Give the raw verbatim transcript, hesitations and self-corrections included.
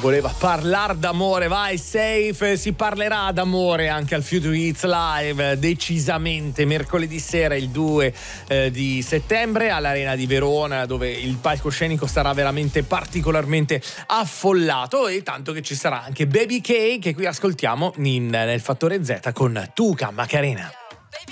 voleva parlare d'amore, vai safe, si parlerà d'amore anche al Future Hits Live, decisamente mercoledì sera il due eh, di settembre all'Arena di Verona, dove il palcoscenico sarà veramente particolarmente affollato, e tanto che ci sarà anche Baby K, che qui ascoltiamo in, nel Fattore Z con Tuca Macarena.